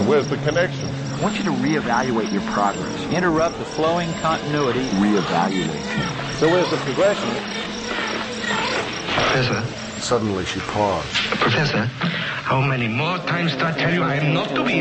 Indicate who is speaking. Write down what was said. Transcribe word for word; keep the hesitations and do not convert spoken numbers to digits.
Speaker 1: connection? Where's the connection?
Speaker 2: I want you to reevaluate your progress.
Speaker 3: Interrupt the flowing continuity.
Speaker 2: Reevaluate.
Speaker 3: So where's the progression?
Speaker 4: Professor.
Speaker 5: Suddenly she paused.
Speaker 4: Professor, how many more times do I tell you I am not to be